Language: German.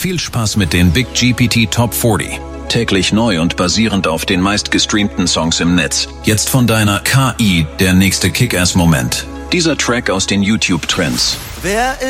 viel Spaß mit den Big GPT Top 40. Täglich neu und basierend auf den meistgestreamten Songs im Netz. Jetzt von deiner KI der nächste Kick-Ass-Moment. Dieser Track aus den YouTube-Trends. Wer